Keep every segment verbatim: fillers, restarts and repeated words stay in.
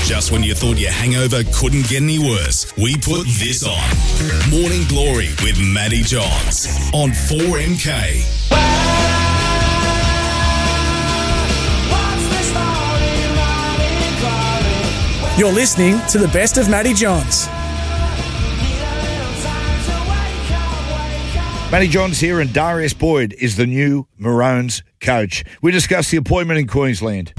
Just when you thought your hangover couldn't get any worse, we put this on. Morning Glory with Matty Johns on four M K. You're listening to the best of Matty Johns. Matty Johns here, and Darius Boyd is the new Maroons coach. We discussed the appointment in Queensland.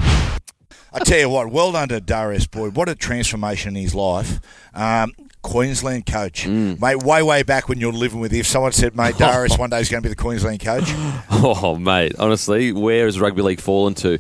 I tell you what, well done to Darius Boyd. What a transformation in his life. Um, Queensland coach. Mm. Mate, way, way back when you were living with him, if someone said, mate, Darius one day is going to be the Queensland coach. Oh, mate, honestly, where has rugby league fallen to?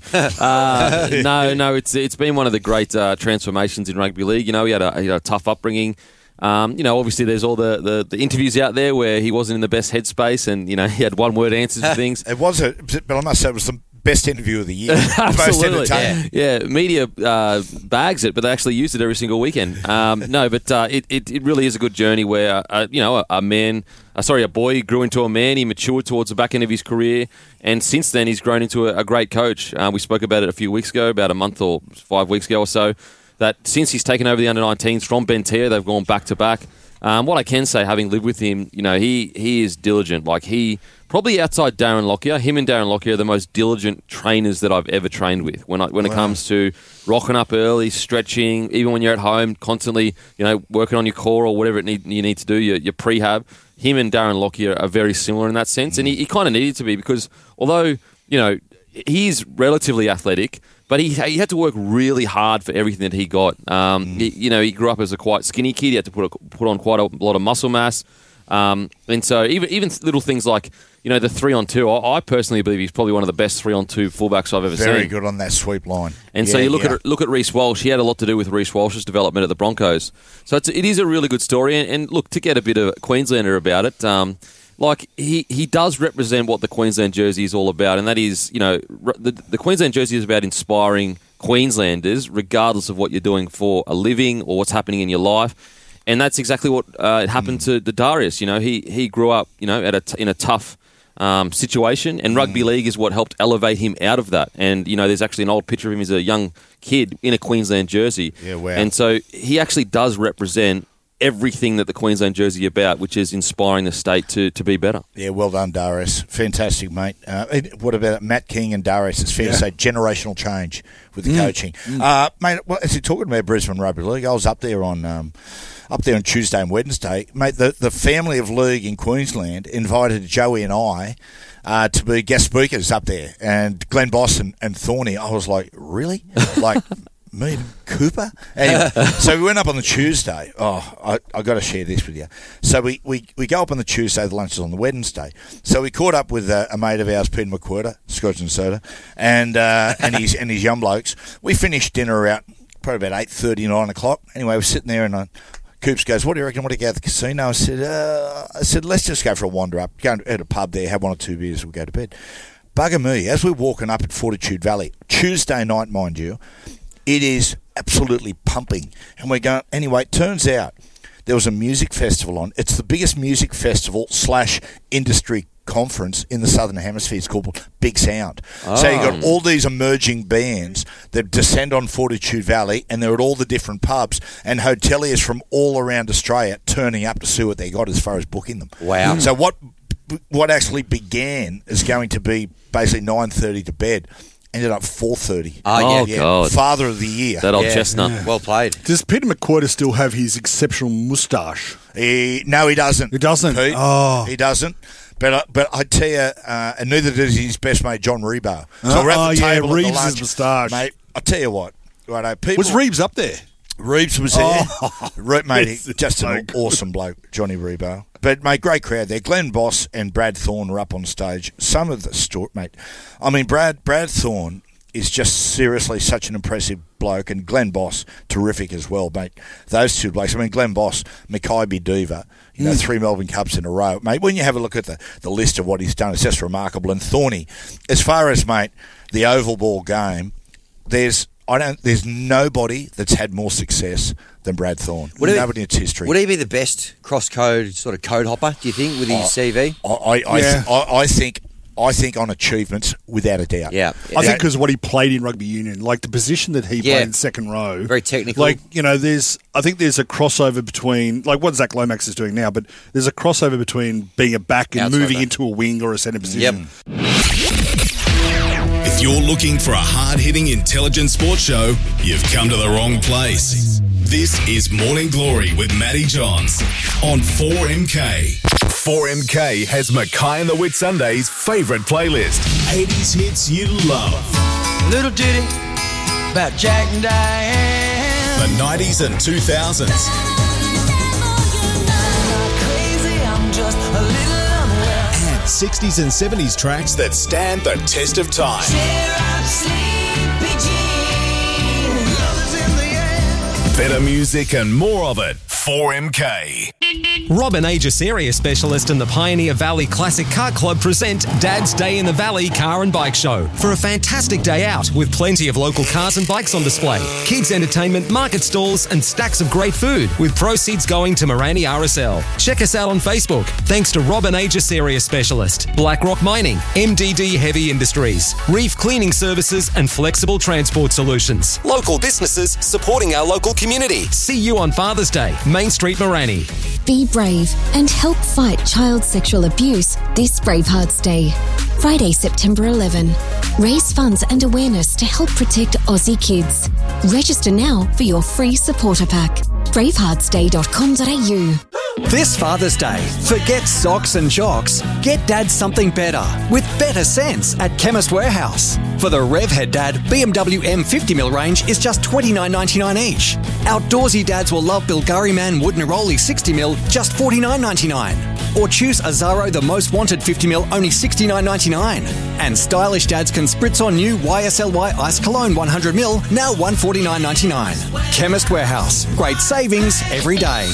Uh, no, no, it's it's been one of the great uh, transformations in rugby league. You know, he had a, he had a tough upbringing. Um, you know, obviously there's all the, the, the interviews out there where he wasn't in the best headspace and, you know, he had one-word answers to things. It was, a, but I must say it was the best interview of the year. Absolutely. Most entertaining. Yeah, yeah. Media uh, bags it, but they actually used it every single weekend. Um, no, but uh, it, it, it really is a good journey where, uh, you know, a, a man, uh, sorry, a boy grew into a man. He matured towards the back end of his career. And since then, he's grown into a, a great coach. Uh, we spoke about it a few weeks ago, about a month or five weeks ago or so, that since he's taken over the under nineteens from Bentia, they've gone back to back. Um, what I can say, having lived with him, you know, he he is diligent. Like, he, probably outside Darren Lockyer, him and Darren Lockyer are the most diligent trainers that I've ever trained with. When I, when wow. it comes to rocking up early, stretching, even when you're at home, constantly, you know, working on your core or whatever it need, you need to do, your, your prehab. Him and Darren Lockyer are very similar in that sense. Mm. And he, he kind of needed to be because although, you know, he's relatively athletic, but he he had to work really hard for everything that he got. Um, mm. he, you know, he grew up as a quite skinny kid. He had to put a, put on quite a lot of muscle mass. Um, and so even even little things like, you know, the three on two, I, I personally believe he's probably one of the best three on two fullbacks I've ever Very seen. Very good on that sweep line. And yeah, so you look yeah. at look at Reece Walsh. He had a lot to do with Reece Walsh's development at the Broncos. So it's, it is a really good story. And, and look, to get a bit of Queenslander about it, um, like, he, he does represent what the Queensland jersey is all about, and that is, you know, the, the Queensland jersey is about inspiring Queenslanders, regardless of what you're doing for a living or what's happening in your life. And that's exactly what uh, it happened mm. to the Darius. You know, he he grew up, you know, at a t- in a tough um, situation, and mm. rugby league is what helped elevate him out of that. And, you know, there's actually an old picture of him as a young kid in a Queensland jersey. Yeah, wow. And so he actually does represent everything that the Queensland jersey is about, which is inspiring the state to, to be better. Yeah, well done, Darius. Fantastic, mate. Uh, what about Matt King and Darius? It's fair yeah. to say generational change with the mm. coaching. Mm. Uh, mate, well, as you're talking about Brisbane Rugby League, I was up there on um, up there on Tuesday and Wednesday. Mate, the, the family of league in Queensland invited Joey and I uh, to be guest speakers up there. And Glenn Boss and, and Thorny, I was like, really? Like... Me and Cooper? Anyway, so we went up on the Tuesday. Oh, I, I got to share this with you. So we, we, we go up on the Tuesday, the lunch is on the Wednesday. So we caught up with a, a mate of ours, Peter McWhirter, Scotch and Soda, and uh, and his and his young blokes. We finished dinner around probably about eight thirty, nine o'clock. Anyway, we're sitting there and I, Coops goes, what do you reckon? What do you go to the casino? I said, uh, I said, let's just go for a wander up, go to a pub there, have one or two beers, we'll go to bed. Bugger me, as we're walking up at Fortitude Valley, Tuesday night, mind you, it is absolutely pumping. And we're going, anyway, it turns out there was a music festival on. It's the biggest music festival slash industry conference in the Southern Hemisphere. It's called Big Sound. Oh. So you've got all these emerging bands that descend on Fortitude Valley, and they're at all the different pubs, and hoteliers from all around Australia turning up to see what they got as far as booking them. Wow. So what what actually began is going to be basically nine thirty to bed. Ended up four thirty. Oh, yeah. Oh, yeah. God. Father of the year. That old yeah. chestnut. Yeah. Well played. Does Peter McWhirter still have his exceptional moustache? He, no, he doesn't. He doesn't? Pete. Oh. He doesn't. But, uh, but I tell you, uh, and neither does his best mate, John Rebo. So oh, we're at the oh, table yeah, at Reeves' the lunch. moustache. Mate, I tell you what. Right, people, was Reeves up there? Reeves was there. Oh. Re- mate, he, just so an good. awesome bloke, Johnny Rebo. But, mate, great crowd there. Glenn Boss and Brad Thorne were up on stage. Some of the story, mate. I mean, Brad Brad Thorne is just seriously such an impressive bloke, and Glenn Boss, terrific as well, mate. Those two blokes. I mean, Glenn Boss, Mackay Diva, you know, mm. three Melbourne Cups in a row. Mate, when you have a look at the, the list of what he's done, it's just remarkable. And Thorny, as far as, mate, the oval ball game, there's I don't. There's nobody that's had more success than Brad Thorne. Would he, nobody in its history. Would he be the best cross-code sort of code hopper, do you think, with his I, C V? I, I, I, yeah. th- I, I think I think on achievements, without a doubt. Yeah. I think because what he played in rugby union, like the position that he Yeah. played in second row. Very technical. Like, you know, there's, I think there's a crossover between, like what Zach Lomax is doing now, but there's a crossover between being a back and Outside moving back. into a wing or a centre position. Yep. If you're looking for a hard-hitting, intelligent sports show, you've come to the wrong place. This is Morning Glory with Matty Johns on four M K. four M K has Mackay and the Whitsundays' favourite playlist. eighties hits you love. Little ditty about Jack and Diane. The nineties and two thousands. Crazy, I'm just a little unwell. And sixties and seventies tracks that stand the test of time. Cheer up, sleepy Jean. Love is in the air. Better music and more of it. four M K. Robin Agisaria Specialist and the Pioneer Valley Classic Car Club present Dad's Day in the Valley Car and Bike Show for a fantastic day out with plenty of local cars and bikes on display, kids entertainment, market stalls and stacks of great food with proceeds going to Morani R S L. Check us out on Facebook. Thanks to Robin Agisaria Specialist, BlackRock Mining, M D D Heavy Industries, Reef Cleaning Services and Flexible Transport Solutions. Local businesses supporting our local community. See you on Father's Day, Main Street, Morani. Be brave and help fight child sexual abuse this Bravehearts Day. Friday, September eleventh. Raise funds and awareness to help protect Aussie kids. Register now for your free supporter pack. bravehearts day dot com dot a u. This Father's Day, forget socks and jocks. Get Dad something better with better sense at Chemist Warehouse. For the Revhead Dad, B M W M fifty mil range is just twenty-nine ninety-nine each. Outdoorsy dads will love Bilgari Man Wood Neroli sixty mil, just forty-nine ninety-nine. Or choose Azaro The Most Wanted fifty mil, only sixty-nine ninety-nine. And stylish dads can spritz on new Y S L Y Ice Cologne one hundred mil, now one forty-nine ninety-nine. Chemist Warehouse, great savings every day.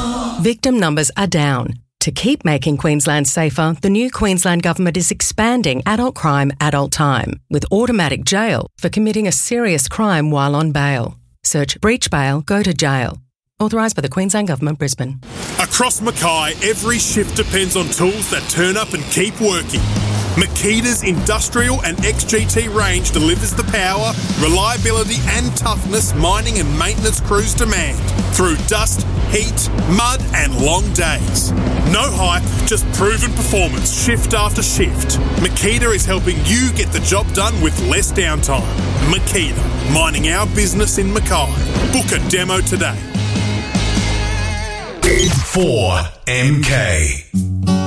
Victim numbers are down. To keep making Queensland safer, the new Queensland Government is expanding adult crime, adult time, with automatic jail for committing a serious crime while on bail. Search breach bail, go to jail. Authorised by the Queensland Government, Brisbane. Across Mackay, every shift depends on tools that turn up and keep working. Makita's industrial and X G T range delivers the power, reliability and toughness mining and maintenance crews demand through dust, heat, mud and long days. No hype, just proven performance shift after shift. Makita is helping you get the job done with less downtime. Makita, mining our business in Mackay. Book a demo today. four M K.